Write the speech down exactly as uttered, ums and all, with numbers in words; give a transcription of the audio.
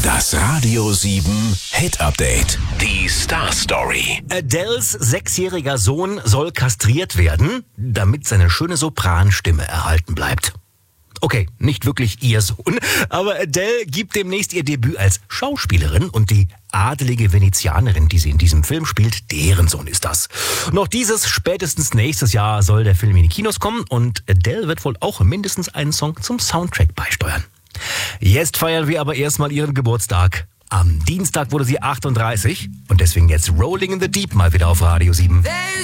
Das Radio sieben Hit Update. Die Star Story. Adeles sechsjähriger Sohn soll kastriert werden, damit seine schöne Sopranstimme erhalten bleibt. Okay, nicht wirklich ihr Sohn, aber Adele gibt demnächst ihr Debüt als Schauspielerin und die adelige Venezianerin, die sie in diesem Film spielt, deren Sohn ist das. Noch dieses, spätestens nächstes Jahr soll der Film in die Kinos kommen und Adele wird wohl auch mindestens einen Song zum Soundtrack beisteuern. Jetzt feiern wir aber erstmal ihren Geburtstag. Am Dienstag wurde sie achtunddreißig und deswegen jetzt Rolling in the Deep mal wieder auf Radio sieben.